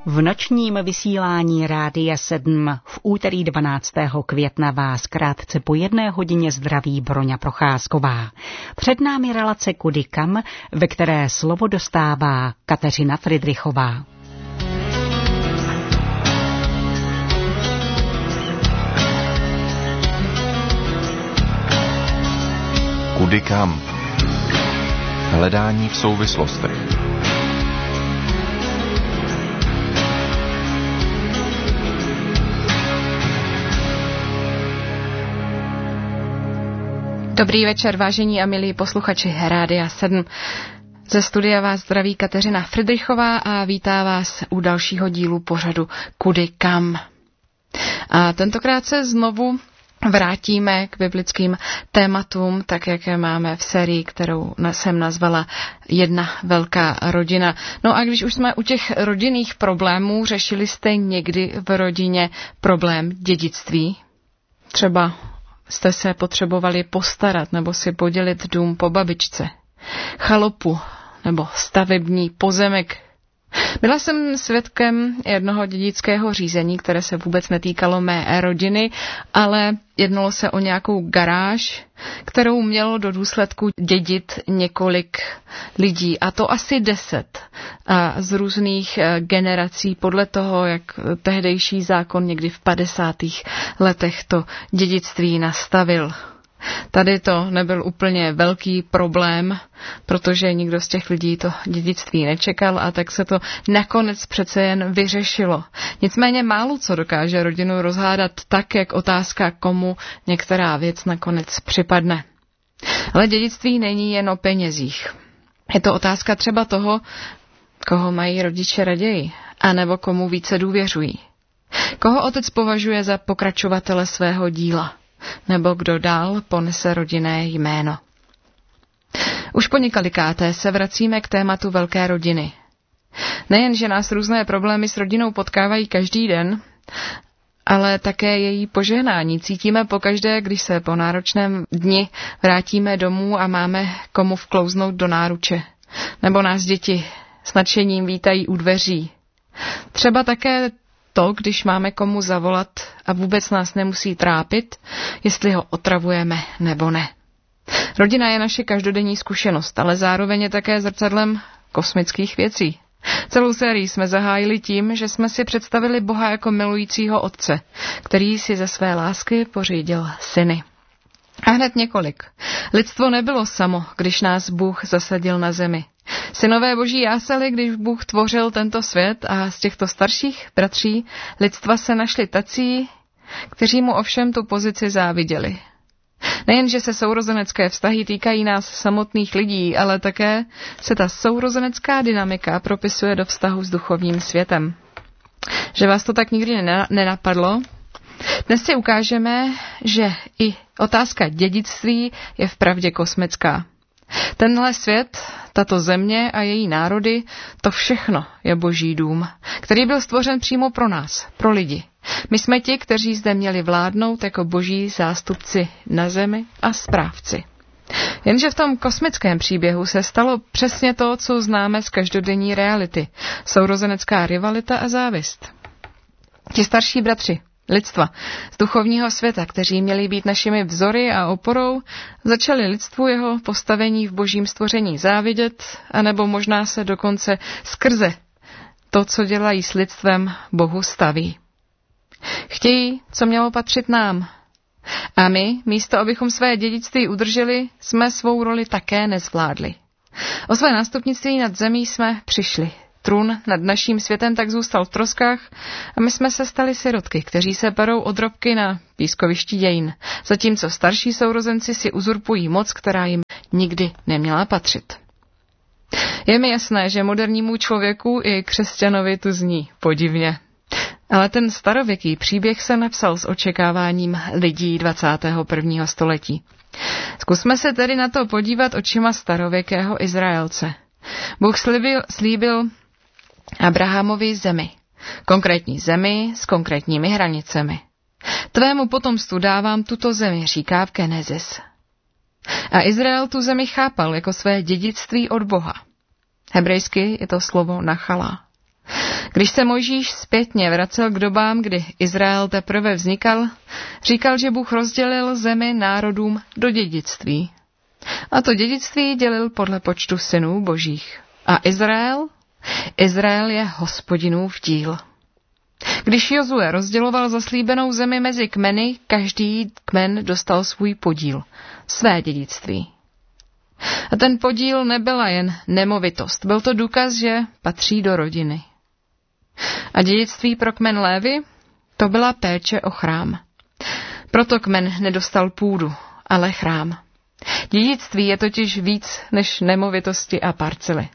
V nočním vysílání Rádia 7 v úterý 12. května vás krátce po 1 hodině zdraví Broňa Procházková. Před námi relace Kudy kam, ve které slovo dostává Kateřina Fridrichová. Kudy kam? Hledání v souvislostech. Dobrý večer, vážení a milí posluchači Rádia 7. Ze studia vás zdraví Kateřina Fridrichová a vítá vás u dalšího dílu pořadu Kudy kam. A tentokrát se znovu vrátíme k biblickým tématům, tak jak je máme v sérii, kterou jsem nazvala Jedna velká rodina. No a když už jsme u těch rodinných problémů, řešili jste někdy v rodině problém dědictví? Třeba jste se potřebovali postarat nebo si podělit dům po babičce, chalupu nebo stavební pozemek. Byla jsem svědkem jednoho dědického řízení, které se vůbec netýkalo mé rodiny, ale jednalo se o nějakou garáž, kterou mělo do důsledku dědit několik lidí, a to asi 10 a z různých generací podle toho, jak tehdejší zákon někdy v 50. letech to dědictví nastavil. Tady to nebyl úplně velký problém, protože nikdo z těch lidí to dědictví nečekal a tak se to nakonec přece jen vyřešilo. Nicméně málo co dokáže rodinu rozhádat tak, jak otázka, komu některá věc nakonec připadne. Ale dědictví není jen o penězích. Je to otázka třeba toho, koho mají rodiče raději, anebo komu více důvěřují. Koho otec považuje za pokračovatele svého díla, nebo kdo dál ponese rodinné jméno. Už po několikáté se vracíme k tématu velké rodiny. Nejen, že nás různé problémy s rodinou potkávají každý den, ale také její požehnání cítíme pokaždé, když se po náročném dni vrátíme domů a máme komu vklouznout do náruče. Nebo nás děti s nadšením vítají u dveří. Třeba také to, když máme komu zavolat a vůbec nás nemusí trápit, jestli ho otravujeme nebo ne. Rodina je naše každodenní zkušenost, ale zároveň je také zrcadlem kosmických věcí. Celou sérii jsme zahájili tím, že jsme si představili Boha jako milujícího otce, který si ze své lásky pořídil syny. A hned několik. Lidstvo nebylo samo, když nás Bůh zasadil na zemi. Synové boží jásali, když Bůh tvořil tento svět, a z těchto starších bratří lidstva se našli tací, kteří mu ovšem tu pozici záviděli. Nejenže se sourozenecké vztahy týkají nás samotných lidí, ale také se ta sourozenecká dynamika propisuje do vztahu s duchovním světem. Že vás to tak nikdy nenapadlo? Dnes si ukážeme, že i otázka dědictví je vpravdě kosmická. Tenhle svět, tato země a její národy, to všechno je boží dům, který byl stvořen přímo pro nás, pro lidi. My jsme ti, kteří zde měli vládnout jako boží zástupci na zemi a správci. Jenže v tom kosmickém příběhu se stalo přesně to, co známe z každodenní reality. Sourozenecká rivalita a závist. Ti starší bratři lidstva z duchovního světa, kteří měli být našimi vzory a oporou, začali lidstvu jeho postavení v božím stvoření závidět, anebo možná se dokonce skrze to, co dělají s lidstvem, Bohu staví. Chtějí, co mělo patřit nám. A my, místo abychom své dědictví udrželi, jsme svou roli také nezvládli. O své nástupnictví nad zemí jsme přišli. Trůn nad naším světem tak zůstal v troskách a my jsme se stali sirotky, kteří se perou o drobky na pískovišti dějin, zatímco starší sourozenci si uzurpují moc, která jim nikdy neměla patřit. Je mi jasné, že modernímu člověku i křesťanovi tu zní podivně. Ale ten starověký příběh se napsal s očekáváním lidí 21. století. Zkusme se tedy na to podívat očima starověkého Izraelce. Bůh slíbil Abrahamovi zemi. Konkrétní zemi s konkrétními hranicemi. Tvému potomstvu dávám tuto zemi, říká v Genesis. A Izrael tu zemi chápal jako své dědictví od Boha. Hebrejsky je to slovo nachala. Když se Mojžíš zpětně vracel k dobám, kdy Izrael teprve vznikal, říkal, že Bůh rozdělil zemi národům do dědictví. A to dědictví dělil podle počtu synů božích. A Izrael je Hospodinův díl. Když Jozue rozděloval zaslíbenou zemi mezi kmeny, každý kmen dostal svůj podíl, své dědictví. A ten podíl nebyla jen nemovitost, byl to důkaz, že patří do rodiny. A dědictví pro kmen Lévy, to byla péče o chrám. Proto kmen nedostal půdu, ale chrám. Dědictví je totiž víc než nemovitosti a parcely.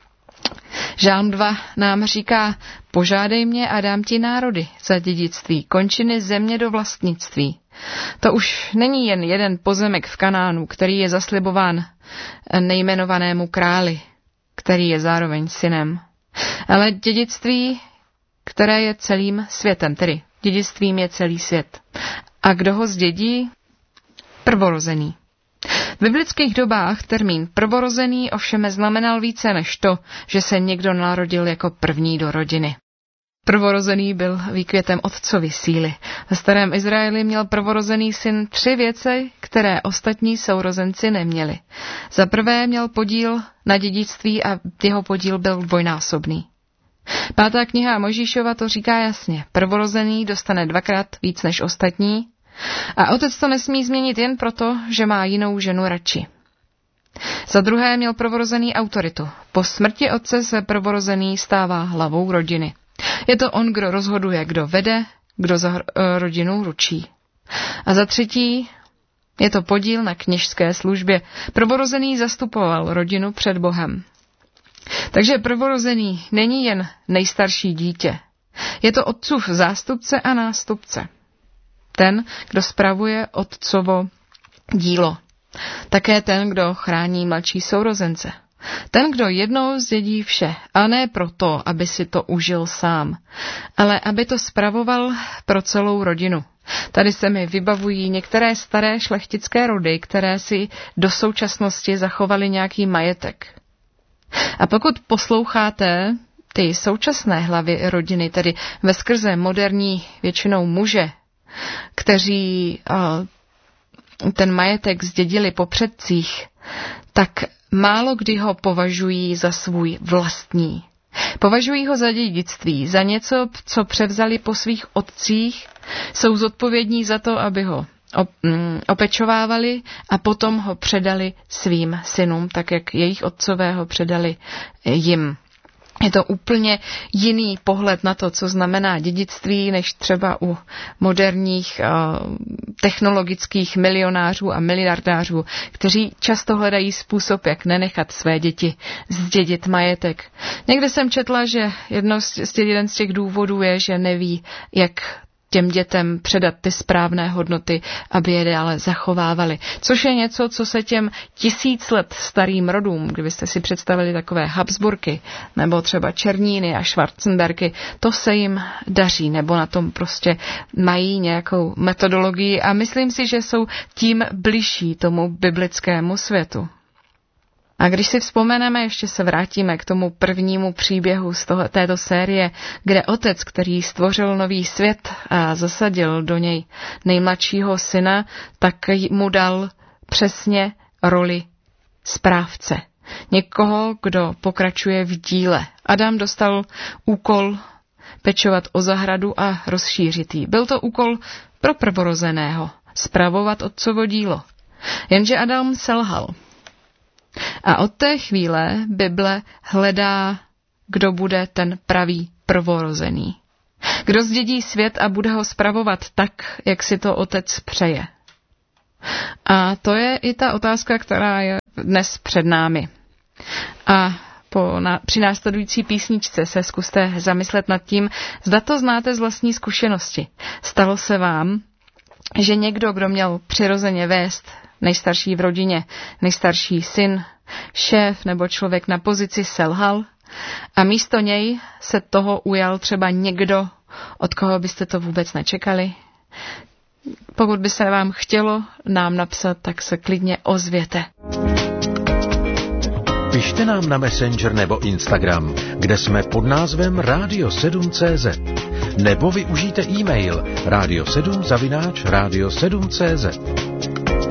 Žálm 2 nám říká, požádej mě a dám ti národy za dědictví, končiny země do vlastnictví. To už není jen jeden pozemek v Kanánu, který je zaslibován nejmenovanému králi, který je zároveň synem, ale dědictví, které je celým světem, tedy dědictvím je celý svět. A kdo ho zdědí? Prvorozený. V biblických dobách termín prvorozený ovšem znamenal více než to, že se někdo narodil jako první do rodiny. Prvorozený byl výkvětem otcovy síly. Ve starém Izraeli měl prvorozený syn 3 věci, které ostatní sourozenci neměli. Za prvé měl podíl na dědictví a jeho podíl byl dvojnásobný. 5. kniha Mojžíšova to říká jasně. Prvorozený dostane 2krát víc než ostatní a otec to nesmí změnit jen proto, že má jinou ženu radši. Za druhé měl prvorozený autoritu. Po smrti otce se prvorozený stává hlavou rodiny. Je to on, kdo rozhoduje, kdo vede, kdo za rodinu ručí. A za třetí je to podíl na kněžské službě. Prvorozený zastupoval rodinu před Bohem. Takže prvorozený není jen nejstarší dítě. Je to otcův zástupce a nástupce. Ten, kdo spravuje otcovo dílo. Také ten, kdo chrání mladší sourozence. Ten, kdo jednou zdědí vše, a ne proto, aby si to užil sám, ale aby to spravoval pro celou rodinu. Tady se mi vybavují některé staré šlechtické rody, které si do současnosti zachovaly nějaký majetek. A pokud posloucháte ty současné hlavy rodiny, tedy veskrze moderní většinou muže, kteří ten majetek zdědili po předcích, tak málo kdy ho považují za svůj vlastní. Považují ho za dědictví, za něco, co převzali po svých otcích, jsou zodpovědní za to, aby ho opečovávali a potom ho předali svým synům, tak jak jejich otcové ho předali jim. Je to úplně jiný pohled na to, co znamená dědictví, než třeba u moderních technologických milionářů a miliardářů, kteří často hledají způsob, jak nenechat své děti zdědit majetek. Někde jsem četla, že jeden z těch důvodů je, že neví, jak těm dětem předat ty správné hodnoty, aby je dále zachovávali. Což je něco, co se těm 1000 let starým rodům, kdybyste si představili takové Habsburky, nebo třeba Černíny a Schwarzenbergy, to se jim daří, nebo na tom prostě mají nějakou metodologii a myslím si, že jsou tím bližší tomu biblickému světu. A když si vzpomeneme, ještě se vrátíme k tomu prvnímu příběhu z této série, kde otec, který stvořil nový svět a zasadil do něj nejmladšího syna, tak mu dal přesně roli správce. Někoho, kdo pokračuje v díle. Adam dostal úkol pečovat o zahradu a rozšířit ji. Byl to úkol pro prvorozeného, spravovat otcovo dílo. Jenže Adam selhal. A od té chvíle Bible hledá, kdo bude ten pravý prvorozený. Kdo zdědí svět a bude ho spravovat tak, jak si to otec přeje. A to je i ta otázka, která je dnes před námi. A při následující písničce se zkuste zamyslet nad tím, zda to znáte z vlastní zkušenosti. Stalo se vám, že někdo, kdo měl přirozeně vést, nejstarší v rodině, nejstarší syn, šéf nebo člověk na pozici selhal a místo něj se toho ujal třeba někdo, od koho byste to vůbec nečekali? Pokud by se vám chtělo nám napsat, tak se klidně ozvěte. Pište nám na Messenger nebo Instagram, kde jsme pod názvem radio7.cz. Nebo využijte e-mail radio7@radio7.cz.